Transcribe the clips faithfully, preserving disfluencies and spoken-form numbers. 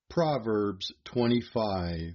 Proverbs twenty-five.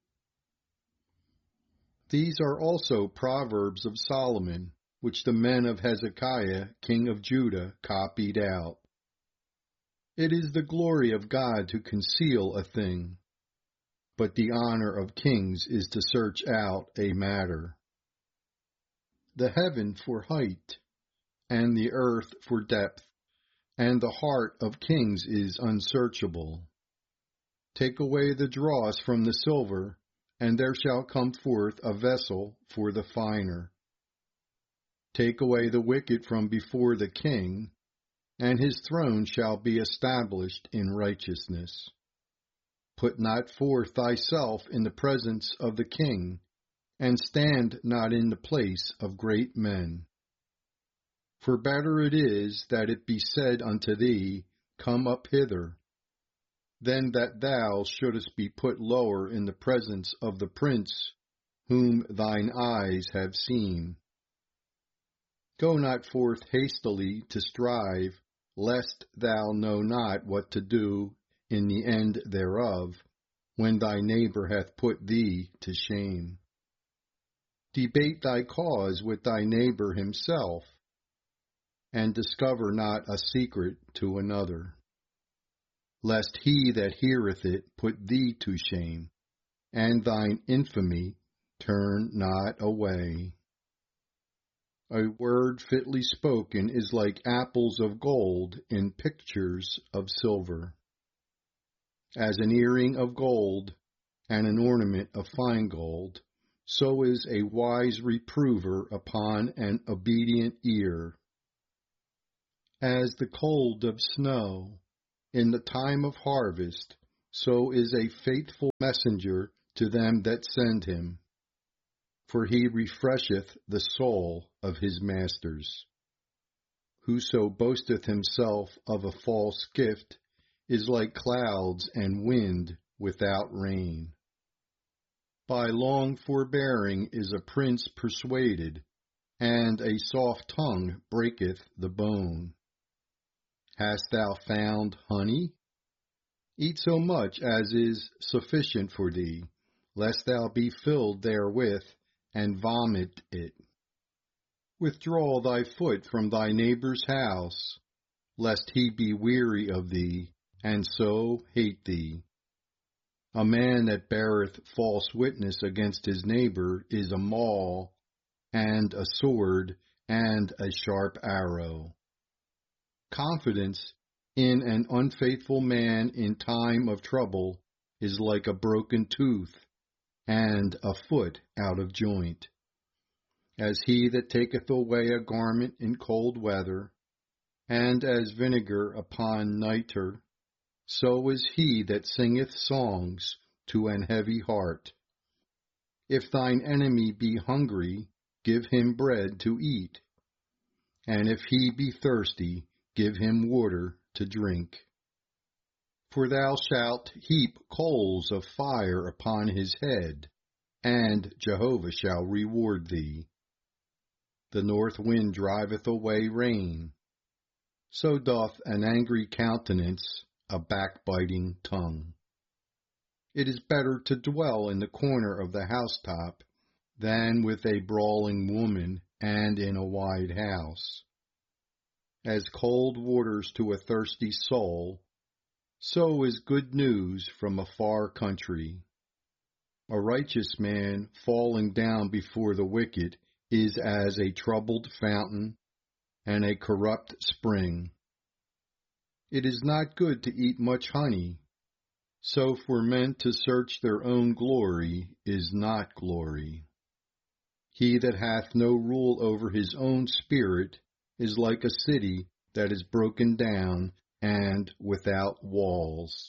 These are also proverbs of Solomon, which the men of Hezekiah, king of Judah, copied out. It is the glory of God to conceal a thing, but the honor of kings is to search out a matter. The heaven for height, and the earth for depth, and the heart of kings is unsearchable. Take away the dross from the silver, and there shall come forth a vessel for the finer. Take away the wicked from before the king, and his throne shall be established in righteousness. Put not forth thyself in the presence of the king, and stand not in the place of great men. For better it is that it be said unto thee, Come up hither, than that thou shouldest be put lower in the presence of the prince whom thine eyes have seen. Go not forth hastily to strive, lest thou know not what to do in the end thereof, when thy neighbor hath put thee to shame. Debate thy cause with thy neighbor himself, and discover not a secret to another, lest he that heareth it put thee to shame, and thine infamy turn not away. A word fitly spoken is like apples of gold in pictures of silver. As an earring of gold and an ornament of fine gold, so is a wise reprover upon an obedient ear. As the cold of snow in the time of harvest, so is a faithful messenger to them that send him. For he refresheth the soul of his masters. Whoso boasteth himself of a false gift is like clouds and wind without rain. By long forbearing is a prince persuaded, and a soft tongue breaketh the bone. Hast thou found honey? Eat so much as is sufficient for thee, lest thou be filled therewith, and vomit it. Withdraw thy foot from thy neighbor's house, lest he be weary of thee, and so hate thee. A man that beareth false witness against his neighbor is a maul, and a sword, and a sharp arrow. Confidence in an unfaithful man in time of trouble is like a broken tooth, and a foot out of joint. As he that taketh away a garment in cold weather, and as vinegar upon nitre, so is he that singeth songs to an heavy heart. If thine enemy be hungry, give him bread to eat, and if he be thirsty, give him water to drink. For thou shalt heap coals of fire upon his head, and Jehovah shall reward thee. The north wind driveth away rain, so doth an angry countenance a backbiting tongue. It is better to dwell in the corner of the housetop than with a brawling woman and in a wide house. As cold waters to a thirsty soul, so is good news from a far country. A righteous man falling down before the wicked is as a troubled fountain and a corrupt spring. It is not good to eat much honey, so for men to search their own glory is not glory. He that hath no rule over his own spirit is like a city that is broken down and without walls.